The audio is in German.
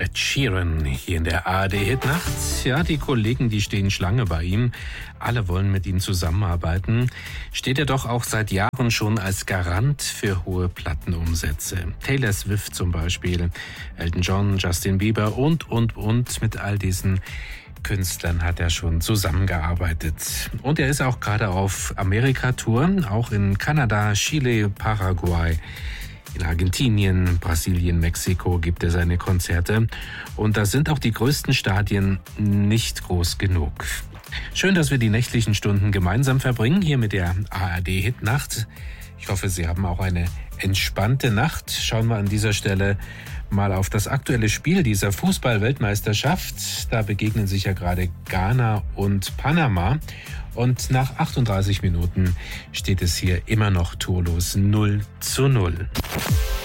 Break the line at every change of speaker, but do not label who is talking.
Ed Sheeran hier in der ARD-Hitnacht. Ja, die Kollegen, die stehen Schlange bei ihm. Alle wollen mit ihm zusammenarbeiten. Steht er doch auch seit Jahren schon als Garant für hohe Plattenumsätze. Taylor Swift zum Beispiel, Elton John, Justin Bieber und. Mit all diesen Künstlern hat er schon zusammengearbeitet. Und er ist auch gerade auf Amerika-Tour, auch in Kanada, Chile, Paraguay. In Argentinien, Brasilien, Mexiko gibt er seine Konzerte. Und da sind auch die größten Stadien nicht groß genug. Schön, dass wir die nächtlichen Stunden gemeinsam verbringen, hier mit der ARD-Hitnacht. Ich hoffe, Sie haben auch eine entspannte Nacht. Schauen wir an dieser Stelle mal auf das aktuelle Spiel dieser Fußball-Weltmeisterschaft. Da begegnen sich ja gerade Ghana und Panama. Und nach 38 Minuten steht es hier immer noch torlos 0:0.